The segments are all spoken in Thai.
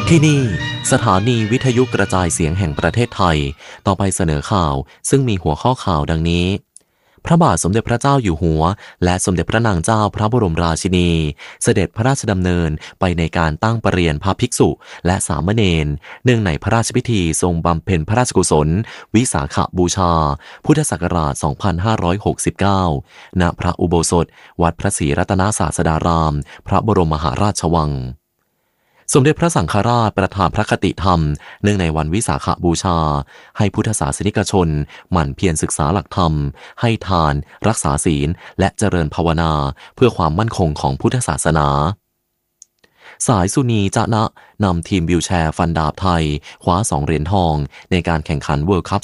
ที่นี่สถานีวิทยุกระจายเสียงแห่งประเทศไทยต่อไปเสนอข่าวซึ่งมีหัวข้อข่าวดังนี้พระบาทสมเด็จพระเจ้าอยู่หัวและสมเด็จพระนางเจ้าพระบรมราชินีเสด็จพระราชดำเนินไปในการตั้งประเรียนพระภิกษุและสามเณรเนื่องในพระราชพิธีทรงบำเพ็ญพระราชกุศลวิสาขบูชาพุทธศักราช 2569 ณ พระอุโบสถวัดพระศรีรัตนศาสดารามพระบรมมหาราชวังสมเด็จพระสังฆราชประทานพระคติธรรมเนื่องในวันวิสาขบูชาให้พุทธศาสนิกชนหมั่นเพียรศึกษาหลักธรรมให้ทานรักษาศีลและเจริญภาวนาเพื่อความมั่นคงของพุทธศาสนาสายสุนีจะนำทีมวิวแชร์ฟันดาบไทยคว้า2 เหรียญทองในการแข่งขันเวิลด์คัพ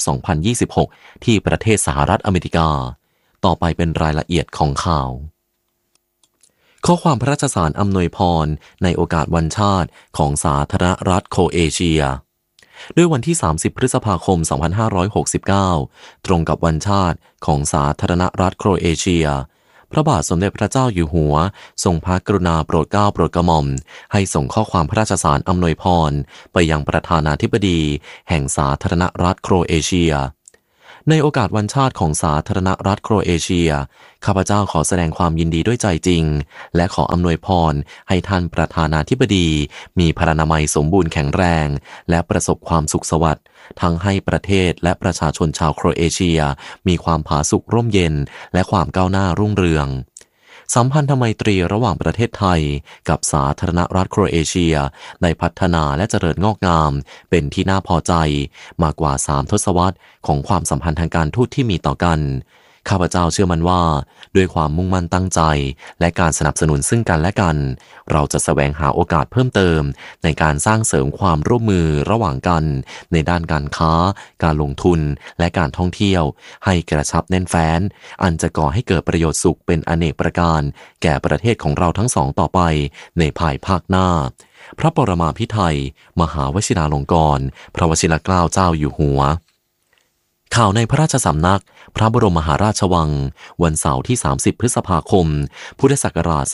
2026 ที่ประเทศสหรัฐอเมริกาต่อไปเป็นรายละเอียดของข่าวข้อความพระราชสารอำนวยพรในโอกาสวันชาติของสาธารณรัฐโครเอเชียด้วยวันที่ 30 พฤษภาคม 2569 ตรงกับวันชาติของสาธารณรัฐโครเอเชียพระบาทสมเด็จพระเจ้าอยู่หัวทรงพระกรุณาโปรดเกล้าโปรดกระหม่อมให้ส่งข้อความพระราชสารอำนวยพรไปยังประธานาธิบดีแห่งสาธารณรัฐโครเอเชียในโอกาสวันชาติของสาธารณรัฐโครเอเชียข้าพเจ้าขอแสดงความยินดีด้วยใจจริงและขออำนวยพรให้ท่านประธานาธิบดีมีพรรณนามัยสมบูรณ์แข็งแรงและประสบความสุขสวัสดิ์ทั้งให้ประเทศและประชาชนชาวโครเอเชียมีความผาสุกร่มเย็นและความก้าวหน้ารุ่งเรืองสัมพันธไมตรีระหว่างประเทศไทยกับสาธารณรัฐโครเอเชียได้พัฒนาและเจริญงอกงามเป็นที่น่าพอใจมากกว่า3 ทศวรรษของความสัมพันธ์ทางการทูตที่มีต่อกันข้าพเจ้าเชื่อมั่นว่าด้วยความมุ่งมั่นตั้งใจและการสนับสนุนซึ่งกันและกันเราจะแสวงหาโอกาสเพิ่มเติมในการสร้างเสริมความร่วมมือระหว่างกันในด้านการค้าการลงทุนและการท่องเที่ยวให้กระชับแน่นแฟ้นอันจะก่อให้เกิดประโยชน์สุขเป็นอเนกประการแก่ประเทศของเราทั้งสองต่อไปในภายภาคหน้าพระปรมาภิไธยมหาวชิราลงกรณ์พระวชิรเกล้าเจ้าอยู่หัวข่าวในพระราชสำนักพระบรมมหาราชวังวันเสาร์ที่ 30 พฤษภาคม พุทธศักราช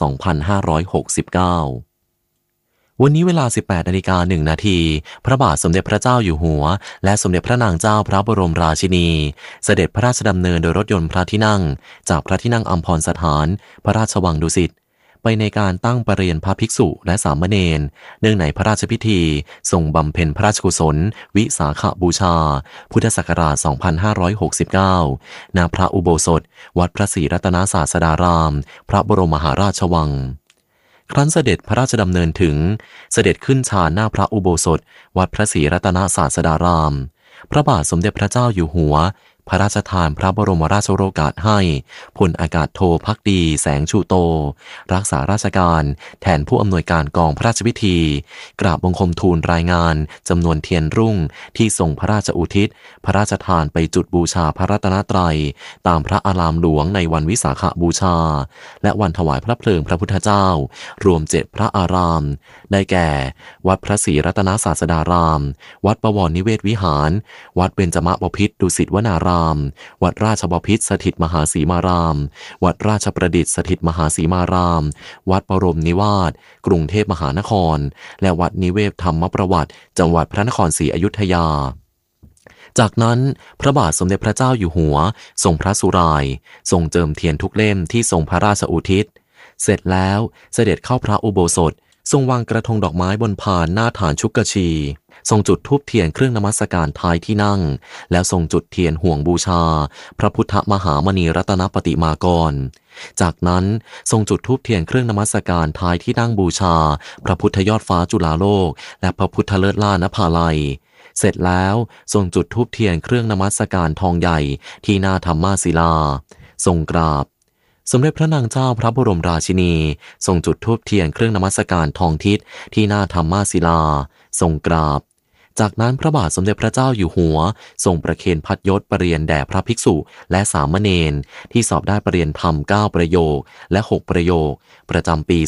2569 วันนี้เวลา 18:01 น.พระบาทสมเด็จพระเจ้าอยู่หัวและสมเด็จพระนางเจ้าพระบรมราชินีเสด็จพระราชดำเนินโดยรถยนต์พระที่นั่งจากพระที่นั่งอัมพรสถานพระราชวังดุสิตไปในการตั้งประเรียนพระภิกษุและสามเณรเนื่องในพระราชพิธีทรงบำเพ็ญพระราชกุศลวิสาขบูชาพุทธศักราช 2569 ณ พระอุโบสถวัดพระศรีรัตนศาสดารามพระบรมมหาราชวังครั้นเสด็จพระราชดำเนินถึงเสด็จขึ้นฌานหน้าพระอุโบสถวัดพระศรีรัตนศาสดารามพระบาทสมเด็จพระเจ้าอยู่หัวพระราชทานพระบรมราชโองการให้พลอากาศโทภักดีแสงชูโตรักษาราชการแทนผู้อำนวยการกองพระราชพิธีกราบบังคมทูลรายงานจำนวนเทียนรุ่งที่ทรงพระราชอุทิศพระราชทานไปจุดบูชาพระรัตนตรัยตามพระอารามหลวงในวันวิสาขบูชาและวันถวายพระเพลิงพระพุทธเจ้ารวม7 พระอารามได้แก่วัดพระศรีรัตนศาสดารามวัดบวรนิเวศวิหารวัดเบญจมบพิตรดุสิตวนารามวัดราชบพิตรสถิตมหาสีมารามวัดราชประดิษฐ์สถิตมหาสีมารามวัดบรมนิวาสกรุงเทพมหานครและวัดนิเวศธรรมประวัติจังหวัดพระนครศรีอยุธยาจากนั้นพระบาทสมเด็จพระเจ้าอยู่หัวทรงพระสุรายทรงเจิมเทียนทุกเล่มที่ทรงพระราชอุทิศเสร็จแล้วเสด็จเข้าพระอุโบสถทรงวางกระทงดอกไม้บนพานหน้าฐานชุกชีทรงจุดธูปเทียนเครื่องนมัสการท้ายที่นั่งแล้วทรงจุดเทียนห่วงบูชาพระพุทธมหามณีรัตนปฏิมากรจากนั้นทรงจุดธูปเทียนเครื่องนมัสการท้ายที่นั่งบูชาพระพุทธยอดฟ้าจุฬาโลกและพระพุทธเลิศล่านภาลัยเสร็จแล้วทรงจุดธูปเทียนเครื่องนมัสการทองใหญ่ที่หน้าธรรมาศิลาทรงกราบสมเด็จพระนางเจ้าพระบรมราชินีทรงจุดธูปเทียนเครื่องนมัสการทองทิศที่หน้าธรรมาศิลาทรงกราบจากนั้นพระบาทสมเด็จพระเจ้าอยู่หัวทรงประเคนพัดยศประเรียนแด่พระภิกษุและสามเณรที่สอบได้ประเรียนธรรม9 ประโยคและ6 ประโยคประจำปี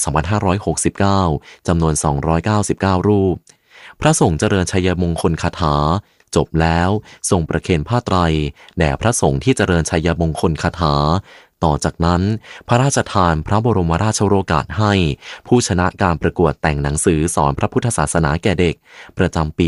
2569 จำนวน 299 รูปพระสงฆ์เจริญชัยมงคลคาถาจบแล้วทรงประเคนผ้าไตรแด่พระสงฆ์ที่เจริญชัยมงคลคาถาต่อจากนั้นพระราชทานพระบรมราชโองการให้ผู้ชนะการประกวดแต่งหนังสือสอนพระพุทธศาสนาแก่เด็กประจำปี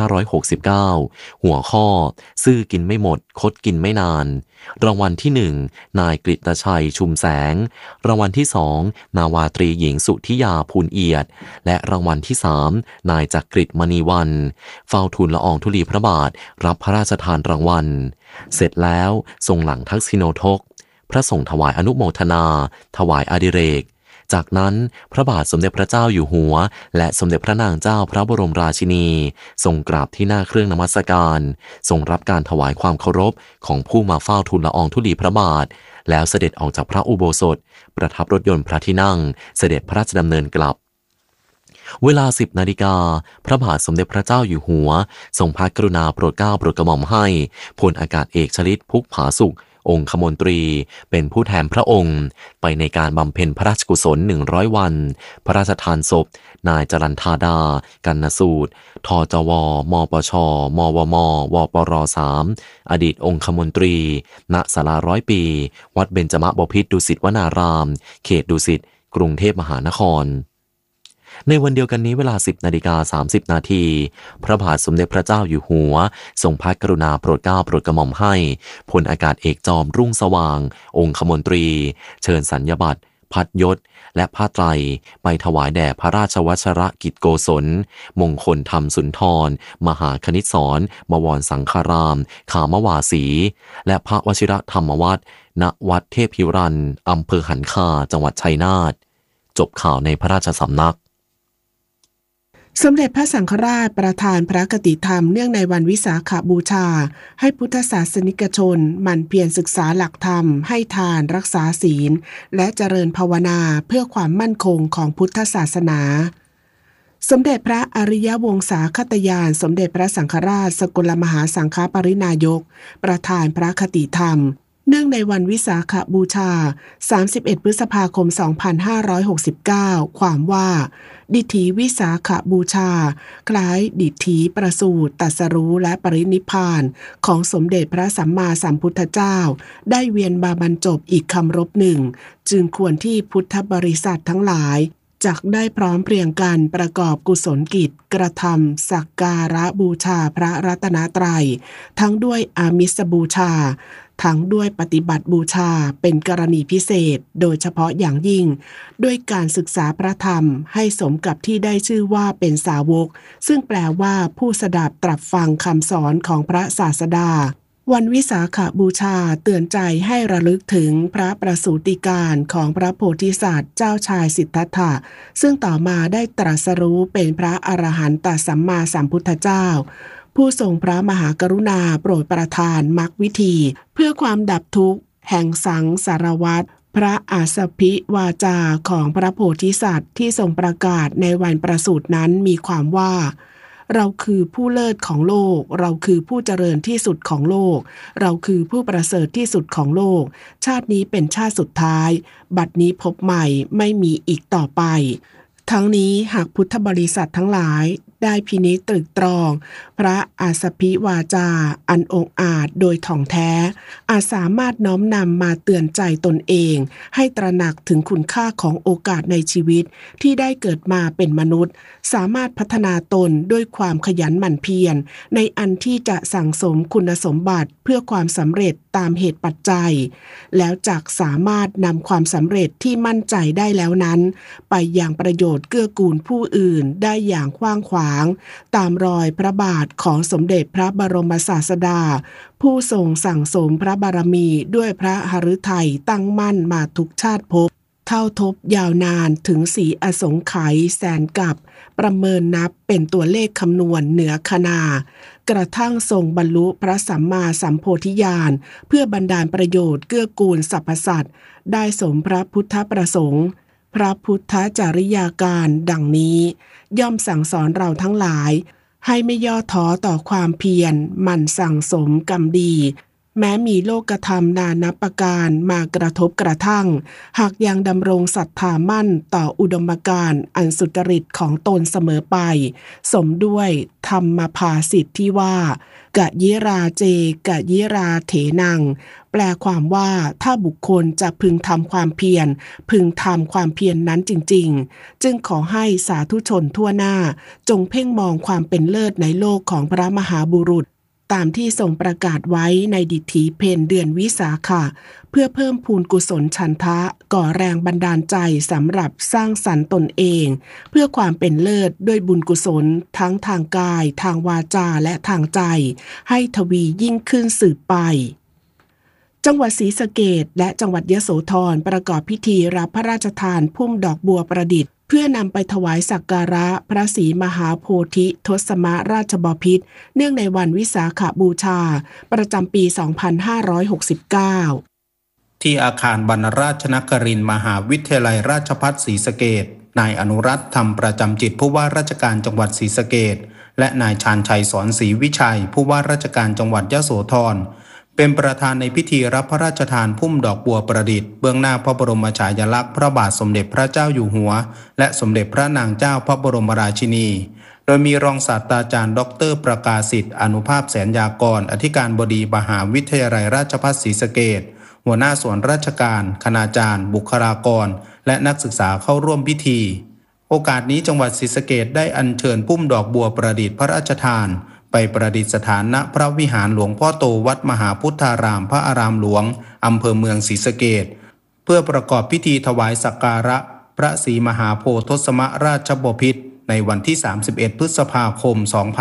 2569 หัวข้อซื่อกินไม่หมดคดกินไม่นานรางวัลที่ 1 นายกฤตชัยชุมแสงรางวัลที่ 2 นาวาตรีหญิงสุธิยาภูลเอียดและรางวัลที่ 3 นายจักริดมณีวันเฝ้าทูลละอองธุลีพระบาทรับพระราชทานรางวัลเสร็จแล้วทรงหลังทักษิโนทกพระสงฆ์ถวายอนุโมทนาถวายอดิเรกจากนั้นพระบาทสมเด็จพระเจ้าอยู่หัวและสมเด็จพระนางเจ้าพระบรมราชินีทรงกราบที่หน้าเครื่องนมัสการทรงรับการถวายความเคารพของผู้มาเฝ้าทูลละอองธุลีพระบาทแล้วเสด็จออกจากพระอุโบสถประทับรถยนต์พระที่นั่งเสด็จพระราชดำเนินกลับเวลา 10 นาฬิกาพระบาทสมเด็จพระเจ้าอยู่หัวทรงพระกรุณาโปรดเกล้าโปรดกระหม่อมให้พลอากาศเอกชลิตพุกผาสุของคมนตรีเป็นผู้แทนพระองค์ไปในการบำเพ็ญพระราชกุศล100 วันพระราชทานศพนายจรัญธาดากันนสูตรทจวมปชมวมวปร3อดีตองคมนตรีณศาลา100 ปีวัดเบญจมบพิตรดุสิตวนารามเขตดุสิตกรุงเทพมหานครในวันเดียวกันนี้เวลา 10 นาฬิกา 30 นาทีพระบาทสมเด็จพระเจ้าอยู่หัวทรงพระกรุณาโปรดเกล้าโปรดกระหม่อมให้พลอากาศเอกจอมรุ่งสว่างองคมนตรีเชิญสัญญบัตรพัดยศและผ้าไตรไปถวายแด่พระราชวัชรกิจโกศลมงคลธรรมสุนทรมหาคณิตศรบวรสังฆารามขามวาสีและพระวชิรธรรมวัฒน์ณวัดเทพพิรันอำเภอหันคาจังหวัดชัยนาทจบข่าวในพระราชสำนักสมเด็จพระสังฆราชประทานพระคติธรรมเนื่องในวันวิสาขบูชาให้พุทธศาสนิกชนหมั่นเพียรศึกษาหลักธรรมให้ทานรักษาศีลและเจริญภาวนาเพื่อความมั่นคงของพุทธศาสนาสมเด็จพระอริยวงศาคตยานสมเด็จพระสังฆราชสกลมหาสังฆปรินายกประทานพระคติธรรมเนื่องในวันวิสาขบูชา31 พฤษภาคม 2569ความว่าดิถีวิสาขบูชาคล้ายดิถีประสูติตรัสรู้และปรินิพพานของสมเด็จพระสัมมาสัมพุทธเจ้าได้เวียนมาบรรจบอีกคำรบหนึ่งจึงควรที่พุทธบริษัททั้งหลายจักได้พร้อมเพรียงกันประกอบกุศลกิจกระทำสักการะบูชาพระรัตนตรัยทั้งด้วยอามิสบูชาทั้งด้วยปฏิบัติบูชาเป็นกรณีพิเศษโดยเฉพาะอย่างยิ่งด้วยการศึกษาพระธรรมให้สมกับที่ได้ชื่อว่าเป็นสาวกซึ่งแปลว่าผู้สดับตรับฟังคำสอนของพระศาสดาวันวิสาขบูชาเตือนใจให้ระลึกถึงพระประสูติการของพระโพธิสัตว์เจ้าชายสิทธัตถะซึ่งต่อมาได้ตรัสรู้เป็นพระอรหันตสัมมาสัมพุทธเจ้าผู้ทรงพระมหากรุณาโปรดประทานมรรควิธีเพื่อความดับทุกข์แห่งสังสารวัฏพระอาสพิวาจาของพระโพธิสัตว์ที่ทรงประกาศในวันประสูตินั้นมีความว่าเราคือผู้เลิศของโลกเราคือผู้เจริญที่สุดของโลกเราคือผู้ประเสริฐที่สุดของโลกชาตินี้เป็นชาติสุดท้ายบัดนี้พบใหม่ไม่มีอีกต่อไปทั้งนี้หากพุทธบริษัททั้งหลายได้พินิจตรึกตรองพระอาสพิวาจาอันองอาจโดยถ่องแท้อาจสามารถน้อมนำมาเตือนใจตนเองให้ตระหนักถึงคุณค่าของโอกาสในชีวิตที่ได้เกิดมาเป็นมนุษย์สามารถพัฒนาตนด้วยความขยันหมั่นเพียรในอันที่จะสั่งสมคุณสมบัติเพื่อความสำเร็จตามเหตุปัจจัยแล้วจักสามารถนำความสำเร็จที่มั่นใจได้แล้วนั้นไปอย่างประโยชน์เกื้อกูลผู้อื่นได้อย่างกว้างขวางตามรอยพระบาทของสมเด็จพระบรมศาสดาผู้ทรงสั่งสมพระบารมีด้วยพระหฤทัยตั้งมั่นมาทุกชาติภพเท่าทบยาวนานถึงสีอสงไขยแสนกับประเมินนับเป็นตัวเลขคำนวณเหนือคณากระทั่งทรงบรรลุพระสัมมาสัมโพธิญาณเพื่อบันดาลประโยชน์เกื้อกูลสรรพสัตว์ได้สมพระพุทธประสงค์พระพุทธจริยาการดังนี้ย่อมสั่งสอนเราทั้งหลายให้ไม่ย่อท้อต่อความเพียรหมั่นสั่งสมกรรมดีแม้มีโลกธรรมนานับประการมากระทบกระทั่งหากยังดำรงศรัทธามั่นต่ออุดมการณ์อันสุจริตของตนเสมอไปสมด้วยธรรมภาษิตที่ว่ากะยิราเจกะยิราเถนังแปลความว่าถ้าบุคคลจะพึงทำความเพียรพึงทำความเพียรนนั้นจริงๆจึงขอให้สาธุชนทั่วหน้าจงเพ่งมองความเป็นเลิศในโลกของพระมหาบุรุษตามที่ทรงประกาศไว้ในดิถีเพนเดือนวิสาขะเพื่อเพิ่มพูนกุศลฉันทะก่อแรงบันดาลใจสำหรับสร้างสรรค์ตนเองเพื่อความเป็นเลิศด้วยบุญกุศลทั้งทางกายทางวาจาและทางใจให้ทวียิ่งขึ้นสืบไปจังหวัดศรีสะเกษและจังหวัดยโสธรประกอบพิธีรับพระราชทานพุ่มดอกบัวประดิษฐ์เพื่อนำไปถวายสักการะพระศรีมหาโพธิทศมราชบพิตรเนื่องในวันวิสาขบูชาประจำปี 2569 ที่อาคารบรรณราชนครินทร์มหาวิทยาลัยราชภัฏศรีสะเกษนายอนุรัตน์ธรรมประจำจิตผู้ว่าราชการจังหวัดศรีสะเกษและนายชาญชัยสอนศรีวิชัยผู้ว่าราชการจังหวัดยโสธรเป็นประธานในพิธีรับพระราชทานพุ่มดอกบัวประดิษฐ์เบื้องหน้าพระบรมฉายาลักษณ์พระบาทสมเด็จพระเจ้าอยู่หัวและสมเด็จพระนางเจ้าพระบรมราชินีโดยมีรองศาสตราจารย์ดร.ประกาศิษฐ์อนุภาพแสนยากรอธิการบดีมหาวิทยาลัยราชภัฏศรีสะเกษหัวหน้าส่วนราชการคณาจารย์บุคลากรและนักศึกษาเข้าร่วมพิธีโอกาสนี้จังหวัดศรีสะเกษได้อัญเชิญพุ่มดอกบัวประดิษฐ์พระราชทานไปประดิษฐานณพระวิหารหลวงพ่อโตวัดมหาพุทธารามพระอารามหลวงอำเภอเมืองศรีสะเกษเพื่อประกอบพิธีถวายสักการะพระศรีมหาโพธิ์ทศมราชบพิตรในวันที่31พฤษภาคม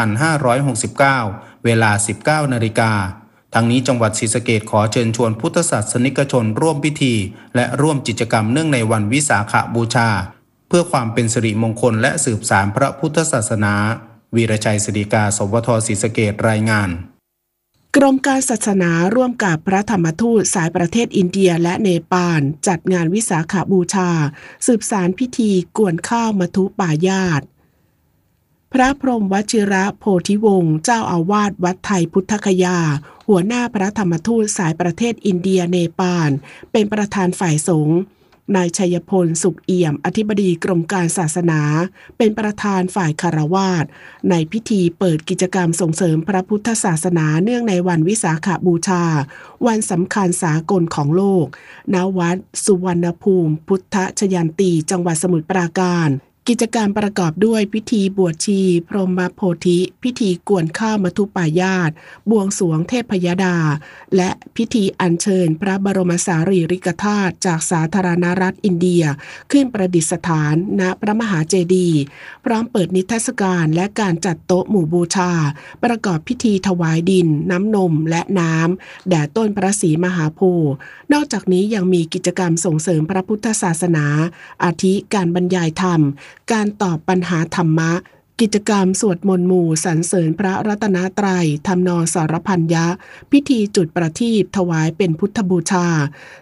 2569เวลา 19 นาฬิกาทั้งนี้จังหวัดศรีสะเกษขอเชิญชวนพุทธศาสนิกชนร่วมพิธีและร่วมกิจกรรมเนื่องในวันวิสาขบูชาเพื่อความเป็นสิริมงคลและสืบสานพระพุทธศาสนาวีรชัย ศิริกา สวท ศรีสะเกษรายงานกรมการศาสนาร่วมกับพระธรรมทูตสายประเทศอินเดียและเนปาลจัดงานวิสาขบูชาสืบสานพิธีกวนข้าวมัทุปายาตพระพรหมวชิระโพธิวงศ์เจ้าอาวาสวัดไทยพุทธคยาหัวหน้าพระธรรมทูตสายประเทศอินเดียเนปาลเป็นประธานฝ่ายสงฆ์นายชัยพลสุขเอี่ยมอธิบดีกรมการศาสนาเป็นประธานฝ่ายคฤหัสถ์ในพิธีเปิดกิจกรรมส่งเสริมพระพุทธศาสนาเนื่องในวันวิสาขบูชาวันสำคัญสากลของโลกณวัดสุวรรณภูมิพุทธชยันตีจังหวัดสมุทรปราการกิจกรรมประกอบด้วยพิธีบวชชีพรหมโพธิพิธีกวนข้าวมัทุปายาตบวงสรวงเทพยดาและพิธีอัญเชิญพระบรมสารีริกธาตุจากสาธารณรัฐอินเดียขึ้นประดิษฐานณพระมหาเจดีย์พร้อมเปิดนิทรรศการและการจัดโต๊ะหมู่บูชาประกอบพิธีถวายดินน้ำนมและน้ำแด่ต้นพระศรีมหาโพธิ์นอกจากนี้ยังมีกิจกรรมส่งเสริมพระพุทธศาสนาอาทิการบรรยายธรรมการตอบปัญหาธรรมะกิจกรรมสวดมนต์หมู่สรรเสริญพระรัตนตรัยทำนองสารพันยะพิธีจุดประทีปถวายเป็นพุทธบูชา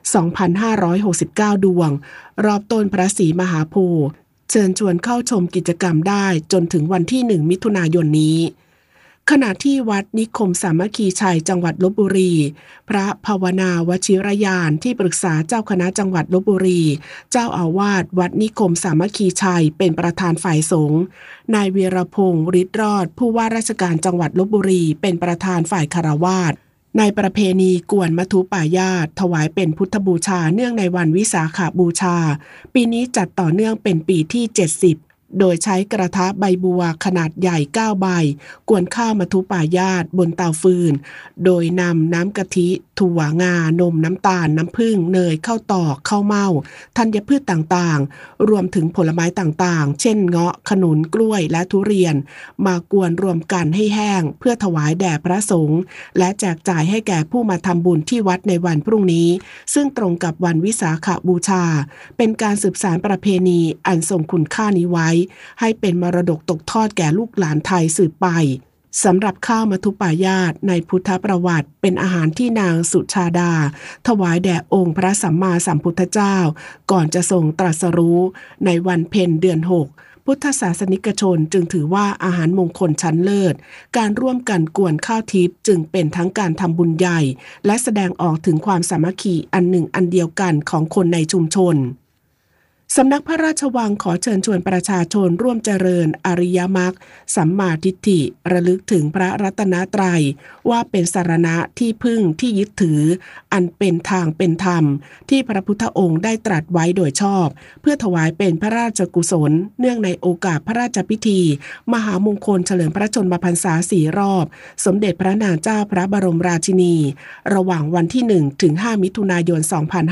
2,569 ดวงรอบต้นพระศรีมหาโพธิ์เชิญชวนเข้าชมกิจกรรมได้จนถึงวันที่ 1 มิถุนายนนี้ขณะที่วัดนิคมสามัคคีชัยจังหวัดลพบุรีพระภาวนาวชิรยานที่ปรึกษาเจ้าคณะจังหวัดลพบุรีเจ้าอาวาสวัดนิคมสามัคคีชัยเป็นประธานฝ่ายสงฆ์นายวีรพงษ์ฤทธิ์รอดผู้ว่าราชการจังหวัดลพบุรีเป็นประธานฝ่ายคฤหัสถ์ในประเพณีกวนมัทุปายาตถวายเป็นพุทธบูชาเนื่องในวันวิสาขบูชาปีนี้จัดต่อเนื่องเป็นปีที่ 70โดยใช้กระทะใบบัวขนาดใหญ่9ใบกวนข้าวมัทุปายาตบนเตาฟืนโดยนำน้ำกะทิถั่วงานมน้ำตาลน้ำผึ้งเนยข้าวตอกข้าวเม่าธัญพืชต่างๆรวมถึงผลไม้ต่างๆเช่นเงาะขนุนกล้วยและทุเรียนมากวนรวมกันให้แห้งเพื่อถวายแด่พระสงฆ์และแจกจ่ายให้แก่ผู้มาทำบุญที่วัดในวันพรุ่งนี้ซึ่งตรงกับวันวิสาขบูชาเป็นการสืบสานประเพณีอันทรงคุณค่านี้ไว้ให้เป็นมรดกตกทอดแก่ลูกหลานไทยสืบไปสำหรับข้าวมัทุปายาตในพุทธประวัติเป็นอาหารที่นางสุชาดาถวายแด่องค์พระสัมมาสัมพุทธเจ้าก่อนจะทรงตรัสรู้ในวันเพ็ญเดือน6 พุทธศาสนิกชนจึงถือว่าอาหารมงคลชั้นเลิศการร่วมกันกวนข้าวทิพย์จึงเป็นทั้งการทำบุญใหญ่และแสดงออกถึงความสามัคคีอันหนึ่งอันเดียวกันของคนในชุมชนสำนักพระราชวังขอเชิญชวนประชาชนร่วมเจริญอริยมรรคสัมมาทิฏฐิระลึกถึงพระรัตนตรัยว่าเป็นสรณะที่พึ่งที่ยึดถืออันเป็นทางเป็นธรรมที่พระพุทธองค์ได้ตรัสไว้โดยชอบเพื่อถวายเป็นพระราชกุศลเนื่องในโอกาสพระราชพิธีมหามงคลเฉลิมพระชนมพรรษา4 รอบสมเด็จพระนางเจ้าพระบรมราชินีระหว่างวันที่1ถึง5มิถุนายน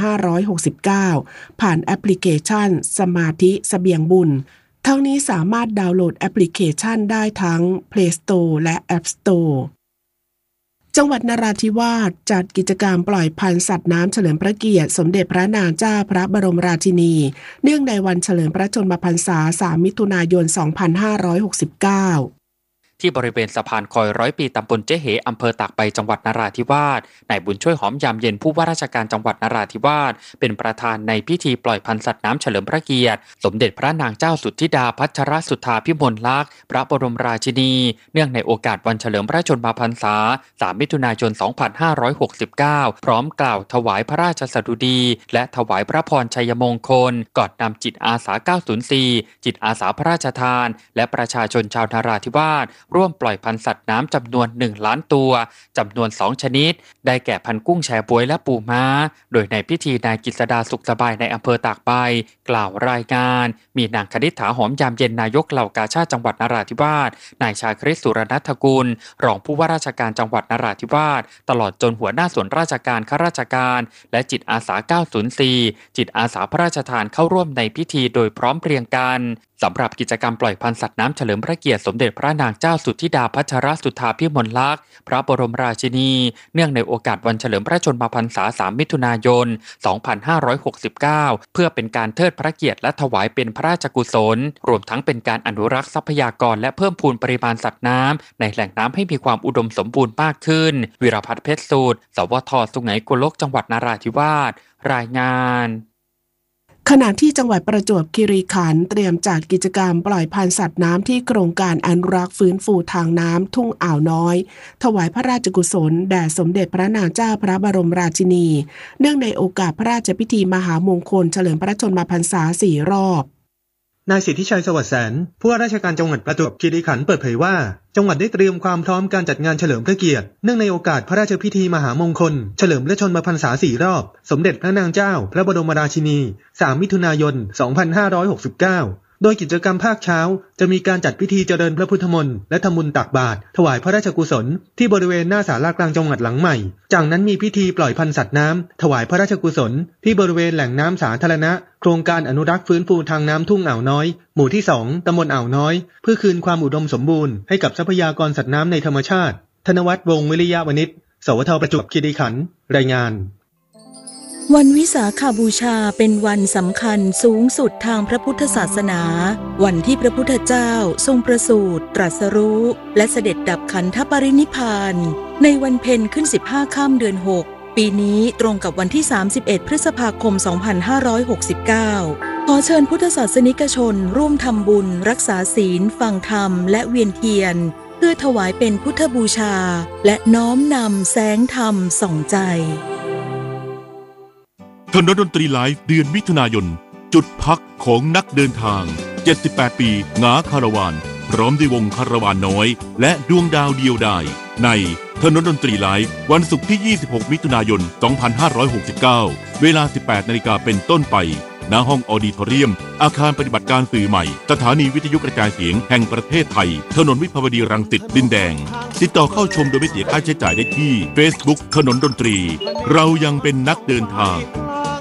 2569ผ่านแอปพลิเคชันสมาธิเสบียงบุญทั้งนี้สามารถดาวน์โหลดแอปพลิเคชันได้ทั้ง Play Store และ App Store จังหวัดนราธิวาสจัดกิจกรรมปล่อยพันธุ์สัตว์น้ำเฉลิมพระเกียรติสมเด็จพระนางเจ้าพระบรมราชินีเนื่องในวันเฉลิมพระชนมพรรษา3 มิถุนายน 2569 ที่บริเวณสะพานคอย100 ปีตำบลเจ๊เหอำเภอตากใบจังหวัดนราธิวาสนายบุญช่วยหอมยามเย็นผู้ว่าราชการจังหวัดนราธิวาสเป็นประธานในพิธีปล่อยพันธุ์สัตว์น้ำเฉลิมพระเกียรติสมเด็จพระนางเจ้าสุทธิดาพัชรสุทธาภิมลลักษณ์พระบรมราชินีเนื่องในโอกาสวันเฉลิมพระชนมพรรษา3 มิถุนายน 2569พร้อมกล่าวถวายพระราชสดุดีและถวายพระพรชัยมงคลก่อนนำจิตอาสา904จิตอาสาพระราชทานและประชาชนชาวนราธิวาสร่วมปล่อยพันธุ์สัตว์น้ำจำนวน1 ล้านตัวจำนวน2 ชนิดได้แก่พันธุ์กุ้งแชบ๊วยและปูม้าโดยในพิธีนายกฤษดาสุขสบายในอำเภอตากใบกล่าวรายงานมีนางคณิษฐาหอมยามเย็นนายกเหล่ากาชาดจังหวัดนราธิวาสนายชาคริสสุรนัฐกุลรองผู้ว่าราชการจังหวัดนราธิวาสตลอดจนหัวหน้าส่วนราชการข้าราชการและจิตอาสา904จิตอาสาพระราชทานเข้าร่วมในพิธีโดยพร้อมเพรียงกันสำหรับกิจกรรมปล่อยพันธุ์สัตว์น้ำเฉลิมพระเกียรติสมเด็จพระนางเจ้าสุทธิดาพัชรสุทธาภิมลลักษณ์พระบรมราชินีเนื่องในโอกาสวันเฉลิมพระชนมพรรษา3 มิถุนายน 2569เพื่อเป็นการเทิดพระเกียรติและถวายเป็นพระราชกุศลรวมทั้งเป็นการอนุรักษ์ทรัพยากรและเพิ่มพูนปริมาณสัตว์น้ำในแหล่งน้ำให้มีความอุดมสมบูรณ์มากขึ้นวิรพัฒน์เพชรสูตรสวท.สุไหงโกลกจังหวัดนราธิวาสรายงานขณะที่จังหวัดประจวบคีรีขันธ์เตรียมจัดกิจกรรมปล่อยพันธุ์สัตว์น้ำที่โครงการอนุรักษ์ฟื้นฟูทางน้ำทุ่งอ่าวน้อยถวายพระราชกุศลแด่สมเด็จพระนางเจ้าพระบรมราชินีเนื่องในโอกาสพระราชพิธีมหามงคลเฉลิมพระชนมพรรษา4 รอบนายสิทธิชัยสวัสดิ์แสนผู้ว่าราชการจังหวัดประจวบคีรีขันธ์เปิดเผยว่าจังหวัดได้เตรียมความพร้อมการจัดงานเฉลิมพระเกียรติเนื่องในโอกาสพระราชพิธีมหามงคลเฉลิมพระชนมพรรษา4 รอบสมเด็จพระนางเจ้าพระบรมราชินี3 มิถุนายน 2569โดยกิจกรรมภาคเช้าจะมีการจัดพิธีเจริญพระพุทธมนต์และทำบุญตักบาตรถวายพระราชกุศลที่บริเวณหน้าศาลากลางจังหวัดหลังใหม่จากนั้นมีพิธีปล่อยพันธุ์สัตว์น้ำถวายพระราชกุศลที่บริเวณแหล่งน้ำสาธารณะโครงการอนุรักษ์ฟื้นฟูทางน้ำทุ่งอ่าวน้อยหมู่ที่2ตำบลอ่าวน้อยเพื่อคืนความอุดมสมบูรณ์ให้กับทรัพยากรสัตว์น้ำในธรรมชาติธนวัฒน์วงศ์วิริยะวณิชสวท.ประจวบคีรีขันธ์รายงานวันวิสาขบูชาเป็นวันสำคัญสูงสุดทางพระพุทธศาสนาวันที่พระพุทธเจ้าทรงประสูติตรัสรู้และเสด็จดับขันธปรินิพพานในวันเพ็ญขึ้น15 ค่ำเดือน6ปีนี้ตรงกับวันที่31 พฤษภาคม 2569ขอเชิญพุทธศาสนิกชนร่วมทำบุญรักษาศีลฟังธรรมและเวียนเทียนเพื่อถวายเป็นพุทธบูชาและน้อมนำแสงธรรมส่องใจถนนดนตรีไลฟ์เดือนมิถุนายนจุดพักของนักเดินทาง78 ปีงาคาราวานพร้อมด้วยวงคาราวานน้อยและดวงดาวเดียวดายในถนนดนตรีไลฟ์วันศุกร์ที่ 26 มิถุนายน 2569 เวลา 18 นาฬิกาเป็นต้นไปณห้องออดิทอเรียมอาคารปฏิบัติการสื่อใหม่สถานีวิทยุกระจายเสียงแห่งประเทศไทยถนนวิภาวดีรังสิตดินแดงติดต่อเข้าชมโดยไม่เสียค่าใช้จ่ายได้ที่ Facebook ถนนดนตรีเรายังเป็นนักเดินทาง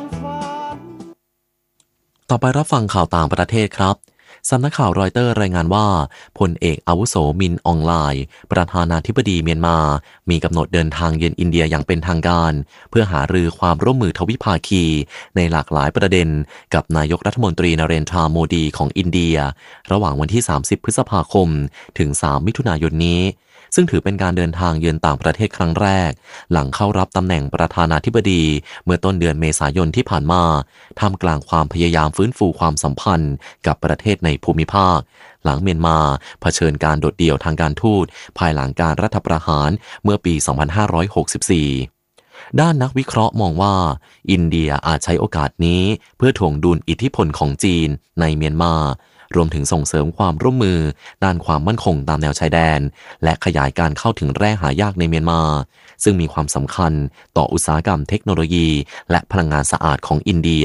ต่อไปรับฟังข่าวต่างประเทศครับสำนักข่าวรอยเตอร์รายงานว่าพลเอกอาวุโสมินอองไลน์ประธานาธิบดีเมียนมามีกำหนดเดินทางเยือนอินเดียอย่างเป็นทางการเพื่อหารือความร่วมมือทวิภาคีในหลากหลายประเด็นกับนายกรัฐมนตรีนเรนทราโมดีของอินเดียระหว่างวันที่30 พฤษภาคมถึง3 มิถุนายนนี้ซึ่งถือเป็นการเดินทางเยือนต่างประเทศครั้งแรกหลังเข้ารับตำแหน่งประธานาธิบดีเมื่อต้นเดือนเมษายนที่ผ่านมาท่ามกลางความพยายามฟื้นฟูความสัมพันธ์กับประเทศในภูมิภาคหลังเมียนมาเผชิญการโดดเดี่ยวทางการทูตภายหลังการรัฐประหารเมื่อปี 2564 ด้านนักวิเคราะห์มองว่าอินเดียอาจใช้โอกาสนี้เพื่อถ่วงดุลอิทธิพลของจีนในเมียนมารวมถึงส่งเสริมความร่วมมือด้านความมั่นคงตามแนวชายแดนและขยายการเข้าถึงแร่หายากในเมียนมาซึ่งมีความสำคัญต่ออุตสาหกรรมเทคโนโลยีและพลังงานสะอาดของอินเดีย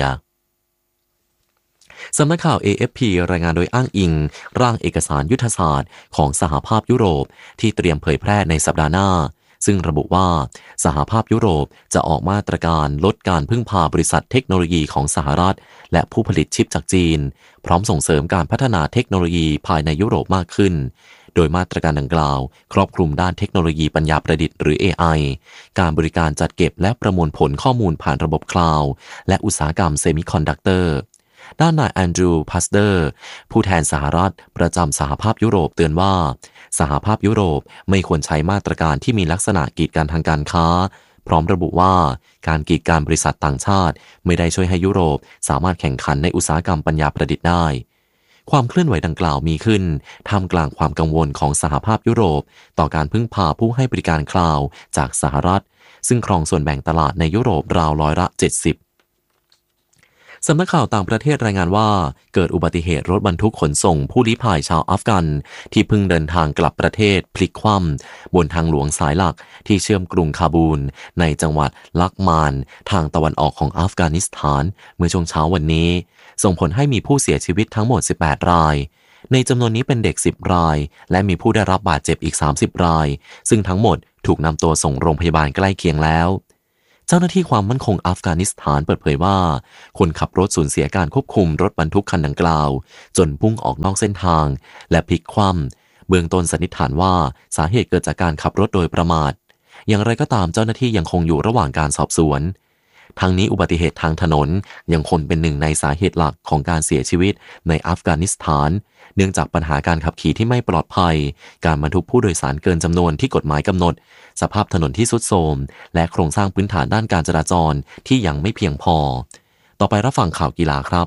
สำนักข่าว AFP รายงานโดยอ้างอิงร่างเอกสารยุทธศาสตร์ของสหภาพยุโรปที่เตรียมเผยแพร่ในสัปดาห์หน้าซึ่งระบุว่าสหภาพยุโรปจะออกมาตรการลดการพึ่งพาบริษัทเทคโนโลยีของสหรัฐและผู้ผลิตชิปจากจีนพร้อมส่งเสริมการพัฒนาเทคโนโลยีภายในยุโรปมากขึ้นโดยมาตรการดังกล่าวครอบคลุมด้านเทคโนโลยีปัญญาประดิษฐ์หรือ AI การบริการจัดเก็บและประมวลผลข้อมูลผ่านระบบคลาวด์และอุตสาหกรรมเซมิคอนดักเตอร์ด้านนายแอนดรูว์ พัสเดอร์ผู้แทนสหรัฐประจำสหภาพยุโรปเตือนว่าสหภาพยุโรปไม่ควรใช้มาตรการที่มีลักษณะกีดกันทางการค้าพร้อมระบุว่าการกีดกันบริษัทต่างชาติไม่ได้ช่วยให้ยุโรปสามารถแข่งขันในอุตสาหกรรมปัญญาประดิษฐ์ได้ความเคลื่อนไหวดังกล่าวมีขึ้นท่ามกลางความกังวลของสหภาพยุโรปต่อการพึ่งพาผู้ให้บริการคลาวด์จากสหรัฐซึ่งครองส่วนแบ่งตลาดในยุโรปราว70%สำนักข่าวต่างประเทศรายงานว่าเกิดอุบัติเหตุรถบรรทุกขนส่งผู้ลี้ภัยชาวอัฟกันที่เพิ่งเดินทางกลับประเทศพลิกคว่ำบนทางหลวงสายหลักที่เชื่อมกรุงคาบูลในจังหวัดลักมานทางตะวันออกของอัฟกานิสถานเมื่อช่วงเช้าวันนี้ส่งผลให้มีผู้เสียชีวิตทั้งหมด18รายในจำนวนนี้เป็นเด็ก10รายและมีผู้ได้รับบาดเจ็บอีก30รายซึ่งทั้งหมดถูกนำตัวส่งโรงพยาบาลใกล้เคียงแล้วเจ้าหน้าที่ความมั่นคงอัฟกานิสถานเปิดเผยว่าคนขับรถสูญเสียการควบคุมรถบรรทุกคันดังกล่าวจนพุ่งออกนอกเส้นทางและพลิกคว่ำเบื้องต้นสันนิษฐานว่าสาเหตุเกิดจากการขับรถโดยประมาทอย่างไรก็ตามเจ้าหน้าที่ยังคงอยู่ระหว่างการสอบสวนทั้งนี้อุบัติเหตุทางถนนยังคงเป็นหนึ่งในสาเหตุหลักของการเสียชีวิตในอัฟกานิสถานเนื่องจากปัญหาการขับขี่ที่ไม่ปลอดภัยการบรรทุกผู้โดยสารเกินจำนวนที่กฎหมายกำหนดสภาพถนนที่ทรุดโทรมและโครงสร้างพื้นฐานด้านการจราจรที่ยังไม่เพียงพอต่อไปรับฟังข่าวกีฬาครับ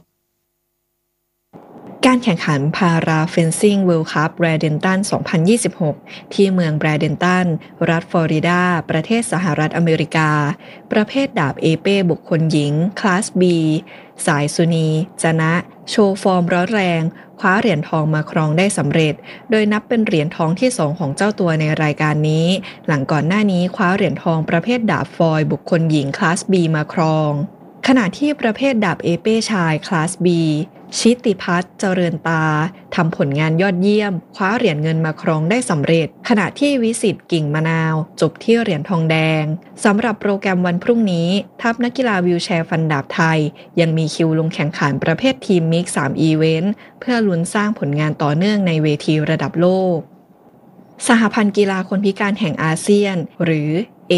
การแข่งขันพาราเฟนซิ่งเวิลด์คัพแบรเดนตัน 2026 ที่เมืองแบรเดนตันรัฐฟลอริดาประเทศสหรัฐอเมริกาประเภทดาบเอเป้บุคคลหญิงคลาส B สายสุนีจนะโชว์ฟอร์มร้อนแรงคว้าเหรียญทองมาครองได้สำเร็จโดยนับเป็นเหรียญทองที่2ของเจ้าตัวในรายการนี้หลังก่อนหน้านี้คว้าเหรียญทองประเภทดาบฟอยล์บุคคลหญิงคลาส B มาครองขณะที่ประเภทดาบเอเป้ชายคลาส Bชิติพัฒน์เจริญตาทำผลงานยอดเยี่ยมคว้าเหรียญเงินมาครองได้สำเร็จขณะที่วิสิตกิ่งมะนาวจบที่เหรียญทองแดงสำหรับโปรแกรมวันพรุ่งนี้ทัพนักกีฬาวีลแชร์ฟันดาบไทยยังมีคิวลงแข่งขันประเภททีมมิกซ์3อีเวนต์เพื่อลุ้นสร้างผลงานต่อเนื่องในเวทีระดับโลกสหพันธ์กีฬาคนพิการแห่งอาเซียนหรือ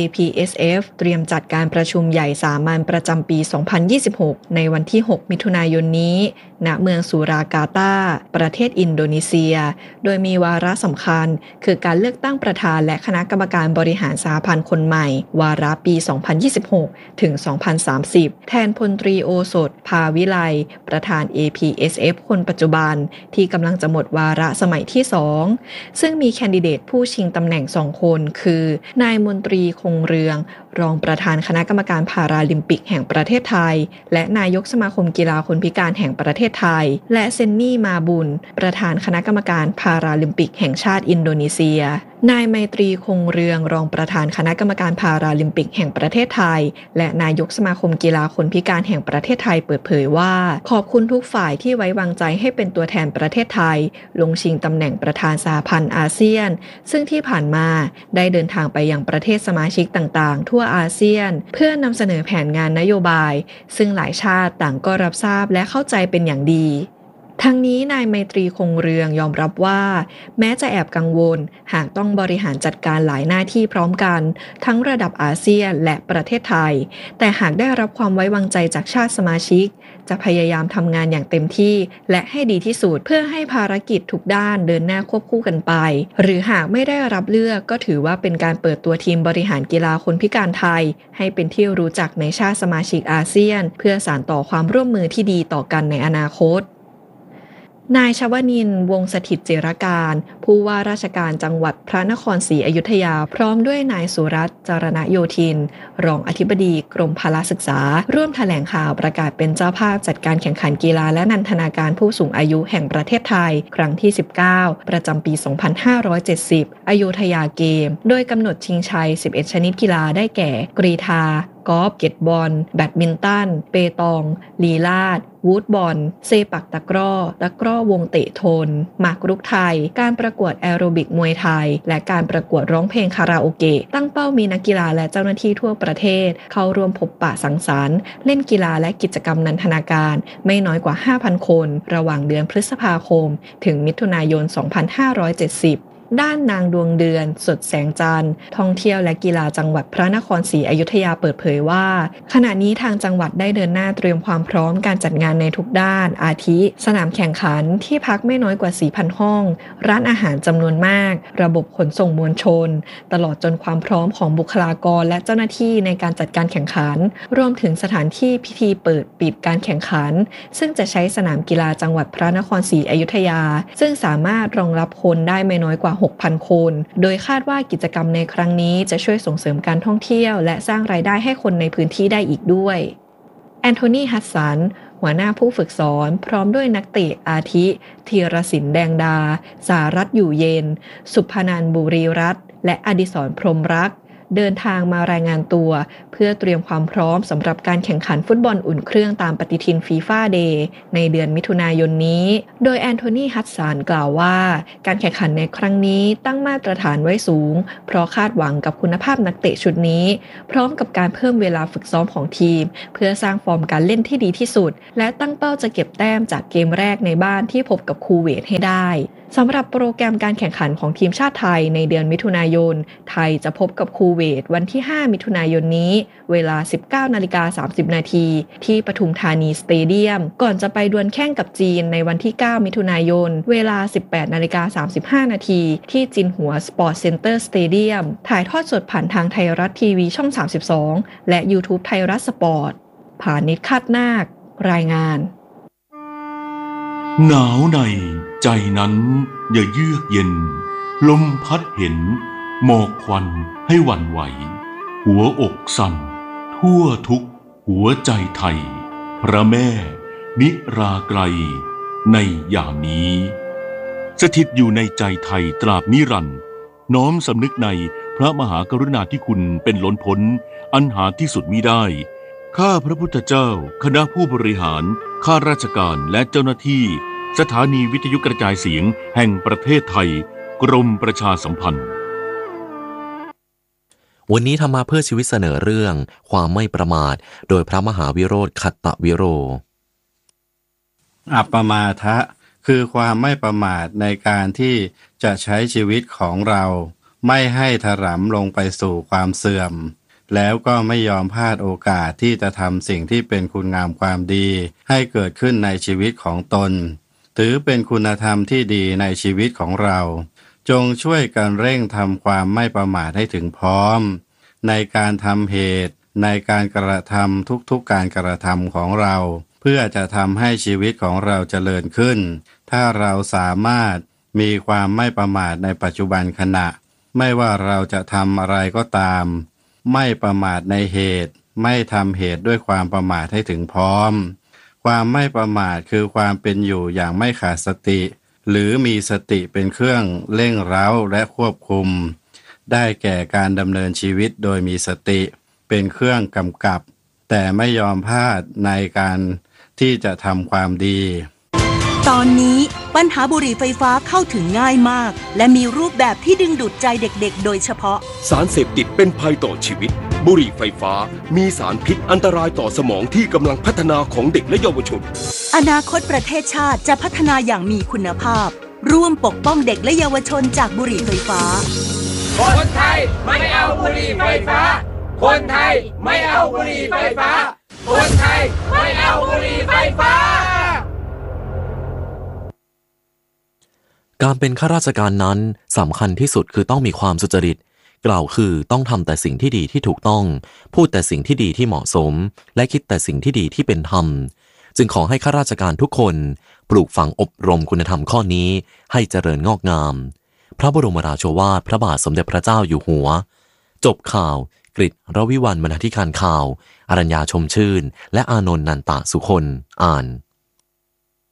APSF เตรียมจัดการประชุมใหญ่สามัญประจำปี 2026 ในวันที่ 6 มิถุนายนนี้ณเมืองสุรากาตาประเทศอินโดนีเซียโดยมีวาระสำคัญคือการเลือกตั้งประธานและคณะกรรมการบริหารสหพันธ์คนใหม่วาระปี 2026 ถึง 2030 แทนพลตรีโอสถภาวิไลประธาน APSF คนปัจจุบันที่กำลังจะหมดวาระสมัยที่ 2 ซึ่งมีแคนดิเดตผู้ชิงตำแหน่ง 2 คนคือนายมนตรีคงเรืองรองประธานคณะกรรมการพาราลิมปิกแห่งประเทศไทยและนายกสมาคมกีฬาคนพิการแห่งประเทศไทยและเซนนี่มาบุญประธานคณะกรรมการพาราลิมปิกแห่งชาติอินโดนีเซียนายไมตรีคงเรืองรองประธานคณะกรรมการพาราลิมปิกแห่งประเทศไทยและนายกสมาคมกีฬาคนพิการแห่งประเทศไทยเปิดเผยว่าขอบคุณทุกฝ่ายที่ไว้วางใจให้เป็นตัวแทนประเทศไทยลงชิงตำแหน่งประธานสหพันธ์อาเซียนซึ่งที่ผ่านมาได้เดินทางไปยังประเทศสมาชิกต่างๆทั่วอาเซียนเพื่อนำเสนอแผนงานนโยบายซึ่งหลายชาติต่างก็รับทราบและเข้าใจเป็นอย่างดีทั้งนี้นายไมตรีคงเรืองยอมรับว่าแม้จะแอบกังวลหากต้องบริหารจัดการหลายหน้าที่พร้อมกันทั้งระดับอาเซียนและประเทศไทยแต่หากได้รับความไว้วางใจจากชาติสมาชิกจะพยายามทำงานอย่างเต็มที่และให้ดีที่สุดเพื่อให้ภารกิจทุกด้านเดินหน้าควบคู่กันไปหรือหากไม่ได้รับเลือกก็ถือว่าเป็นการเปิดตัวทีมบริหารกีฬาคนพิการไทยให้เป็นที่รู้จักในชาติสมาชิกอาเซียนเพื่อสานต่อความร่วมมือที่ดีต่อกันในอนาคตนายชวนินทร์ วงศ์สถิตเจรการผู้ว่าราชการจังหวัดพระนครศรีอยุธยาพร้อมด้วยนายสุรัตน์ จารณโยธินรองอธิบดีกรมพละศึกษาร่วมแถลงข่าวประกาศเป็นเจ้าภาพจัดการแข่งขันกีฬาและนันทนาการผู้สูงอายุแห่งประเทศไทยครั้งที่ 19 ประจำปี 2570 อยุธยาเกมโดยกำหนดชิงชัย 11 ชนิดกีฬาได้แก่กรีฑากอล์ฟเก็ตบอลแบดมินตันเปตองลีลาดวูดบอลเซปักตะกร้อวงเตะโทนหมากรุกไทยการประกวดแอโรบิกมวยไทยและการประกวดร้องเพลงคาราโอเกะตั้งเป้ามีนักกีฬาและเจ้าหน้าที่ทั่วประเทศเข้าร่วมพบปะสังสรรค์เล่นกีฬาและกิจกรรมนันทนาการไม่น้อยกว่า 5,000 คนระหว่างเดือนพฤษภาคมถึงมิถุนายน 2570ด้านนางดวงเดือนสดแสงจันทร์ท่องเที่ยวและกีฬาจังหวัดพระนครศรีอยุธยาเปิดเผยว่าขณะนี้ทางจังหวัดได้เดินหน้าเตรียมความพร้อมการจัดงานในทุกด้านอาทิสนามแข่งขันที่พักไม่น้อยกว่า 4,000 ห้องร้านอาหารจำนวนมากระบบขนส่งมวลชนตลอดจนความพร้อมของบุคลากรและเจ้าหน้าที่ในการจัดการแข่งขันรวมถึงสถานที่พิธีเปิดปิดการแข่งขันซึ่งจะใช้สนามกีฬาจังหวัดพระนครศรีอยุธยาซึ่งสามารถรองรับคนได้ไม่น้อยกว่า6,000 คนโดยคาดว่ากิจกรรมในครั้งนี้จะช่วยส่งเสริมการท่องเที่ยวและสร้างรายได้ให้คนในพื้นที่ได้อีกด้วยแอนโทนี ฮัดสันหัวหน้าผู้ฝึกสอนพร้อมด้วยนักเตะอาทิธีรศิลป์แดงดาสารัตน์อยู่เย็นสุพนันท์บุรีรัตน์และอดิศรพรหมรักเดินทางมารายงานตัวเพื่อเตรียมความพร้อมสำหรับการแข่งขันฟุตบอลอุ่นเครื่องตามปฏิทินฟีฟ่าเดย์ในเดือนมิถุนายนนี้โดยแอนโทนี ฮัดสันกล่าวว่าการแข่งขันในครั้งนี้ตั้งมาตรฐานไว้สูงเพราะคาดหวังกับคุณภาพนักเตะชุดนี้พร้อมกับการเพิ่มเวลาฝึกซ้อมของทีมเพื่อสร้างฟอร์มการเล่นที่ดีที่สุดและตั้งเป้าจะเก็บแต้มจากเกมแรกในบ้านที่พบกับคูเวตให้ได้สำหรับโปรแกรมการแข่งขันของทีมชาติไทยในเดือนมิถุนายนไทยจะพบกับคูเวตวันที่ 5 มิถุนายนนี้เวลา 19:30 น.ที่ปทุมธานีสเตเดียมก่อนจะไปดวลแข่งกับจีนในวันที่ 9 มิถุนายนเวลา 18:35 น.ที่จินหัวสปอร์ตเซ็นเตอร์สเตเดียมถ่ายทอดสดผ่านทางไทยรัฐทีวีช่อง 32 และ YouTube ไทยรัฐสปอร์ตผานิช คาดนาครายงานหนาวในใจนั้นอย่าเยือกเย็นลมพัดเห็นหมอกควันให้หวั่นไหวหัวอกสั่นทั่วทุกหัวใจไทยพระแม่นิราไกลในยามนี้สถิตอยู่ในใจไทยตราบนิรันดร์น้อมสำนึกในพระมหากรุณาธิคุณเป็นล้นพ้นอันหาที่สุดมิได้ข้าพระพุทธเจ้าคณะผู้บริหารข้าราชการและเจ้าหน้าที่สถานีวิทยุกระจายเสียงแห่งประเทศไทยกรมประชาสัมพันธ์วันนี้ธรรมะเพื่อชีวิตเสนอเรื่องความไม่ประมาทโดยพระมหาวิโรจน์ขัตตวิโรอัปปมาทะคือความไม่ประมาทในการที่จะใช้ชีวิตของเราไม่ให้ถลำลงไปสู่ความเสื่อมแล้วก็ไม่ยอมพลาดโอกาสที่จะทำสิ่งที่เป็นคุณงามความดีให้เกิดขึ้นในชีวิตของตนถือเป็นคุณธรรมที่ดีในชีวิตของเราจงช่วยกันเร่งทำความไม่ประมาทให้ถึงพร้อมในการทำเหตุในการกระทำทุกๆการกระทำของเราเพื่อจะทำให้ชีวิตของเราเจริญขึ้นถ้าเราสามารถมีความไม่ประมาทในปัจจุบันขณะไม่ว่าเราจะทำอะไรก็ตามไม่ประมาทในเหตุไม่ทำเหตุด้วยความประมาทให้ถึงพร้อมความไม่ประมาทคือความเป็นอยู่อย่างไม่ขาดสติหรือมีสติเป็นเครื่องเร่งเร้าและควบคุมได้แก่การดำเนินชีวิตโดยมีสติเป็นเครื่องกำกับแต่ไม่ยอมพลาดในการที่จะทำความดีตอนนี้ปัญหาบุหรี่ไฟฟ้าเข้าถึงง่ายมากและมีรูปแบบที่ดึงดูดใจเด็กๆโดยเฉพาะสารเสพติดเป็นภัยต่อชีวิตบุหรี่ไฟฟ้ามีสารพิษอันตรายต่อสมองที่กำลังพัฒนาของเด็กและเยาวชนอนาคตประเทศชาติจะพัฒนาอย่างมีคุณภาพร่วมปกป้องเด็กและเยาวชนจากบุหรี่ไฟฟ้าคนไทยไม่เอาบุหรี่ไฟฟ้าคนไทยไม่เอาบุหรี่ไฟฟ้าคนไทยไม่เอาบุหรี่ไฟฟ้าการเป็นข้าราชการนั้นสำคัญที่สุดคือต้องมีความสุจริตกล่าวคือต้องทำแต่สิ่งที่ดีที่ถูกต้องพูดแต่สิ่งที่ดีที่เหมาะสมและคิดแต่สิ่งที่ดีที่เป็นธรรมจึงขอให้ข้าราชการทุกคนปลูกฝังอบรมคุณธรรมข้อนี้ให้เจริญงอกงามพระบรมราโชวาทพระบาทสมเด็จพระเจ้าอยู่หัวจบข่าวกฤษ รวิวรรณ บรรณาธิการข่าวอรัญญาชมชื่นและอานนท์ นันตะสุคนอ่าน